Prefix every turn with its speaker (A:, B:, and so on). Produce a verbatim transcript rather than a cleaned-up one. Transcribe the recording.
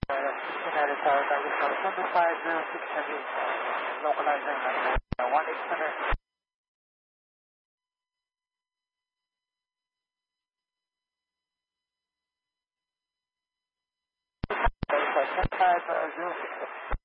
A: United Tower, target number five zero six heavy, localizing at one eight center. five zero six.